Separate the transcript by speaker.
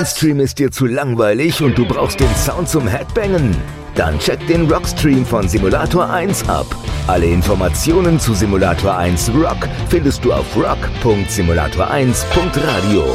Speaker 1: Rockstream ist dir zu langweilig und du brauchst den Sound zum Headbangen? Dann check den Rockstream von Simulator 1 ab. Alle Informationen zu Simulator 1 Rock findest du auf rock.simulator1.radio.